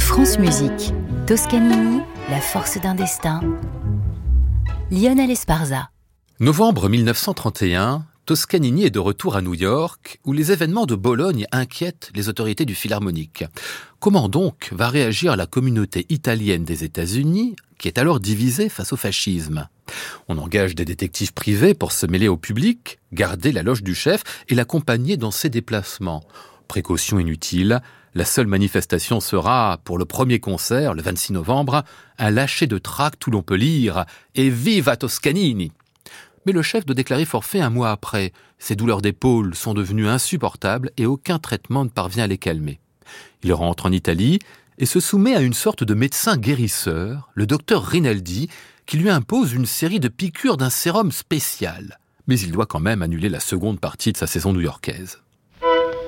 France Musique, Toscanini, la force d'un destin. Lionel Esparza. Novembre 1931, Toscanini est de retour à New York, où les événements de Bologne inquiètent les autorités du Philharmonique. Comment donc va réagir la communauté italienne des États-Unis, qui est alors divisée face au fascisme ? On engage des détectives privés pour se mêler au public, garder la loge du chef et l'accompagner dans ses déplacements. Précaution inutile, la seule manifestation sera, pour le premier concert, le 26 novembre, un lâcher de tracts où l'on peut lire « Et viva Toscanini !» Mais le chef doit déclarer forfait un mois après. Ses douleurs d'épaule sont devenues insupportables et aucun traitement ne parvient à les calmer. Il rentre en Italie et se soumet à une sorte de médecin guérisseur, le docteur Rinaldi, qui lui impose une série de piqûres d'un sérum spécial. Mais il doit quand même annuler la seconde partie de sa saison new-yorkaise.